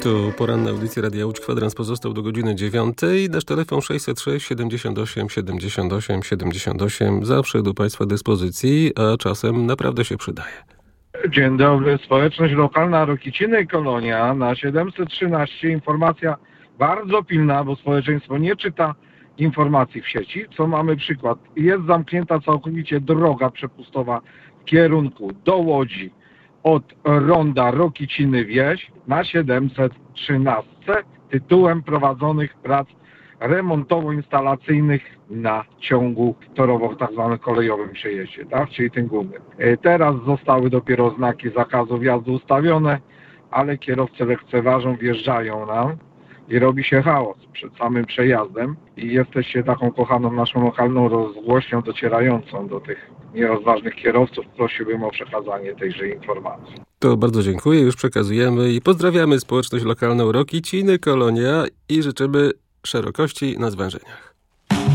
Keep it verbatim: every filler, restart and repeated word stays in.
To poranna audycja Radia Łódź. Kwadrans pozostał do godziny dziewiątej. Nasz telefon sześćset sześć siedemdziesiąt osiem siedemdziesiąt osiem siedemdziesiąt osiem zawsze do Państwa dyspozycji, a czasem naprawdę się przydaje. Dzień dobry. Społeczność lokalna Rokiciny Kolonia na siedemset trzynaście. Informacja bardzo pilna, bo społeczeństwo nie czyta informacji w sieci. Co mamy przykład? Jest zamknięta całkowicie droga przepustowa w kierunku do Łodzi od ronda Rokiciny Wieś na siedemset trzynaście tytułem prowadzonych prac remontowo-instalacyjnych na ciągu torowo tak zwanym kolejowym przejeździe, tak? Czyli tym głównym. Teraz zostały dopiero znaki zakazu wjazdu ustawione, ale kierowcy lekceważą, wjeżdżają nam i robi się chaos przed samym przejazdem i jesteście taką kochaną naszą lokalną rozgłośnią docierającą do tych nierozważnych kierowców. Prosiłbym o przekazanie tejże informacji. To bardzo dziękuję, już przekazujemy i pozdrawiamy społeczność lokalną Rokiciny Kolonia i życzymy szerokości na zwężeniach.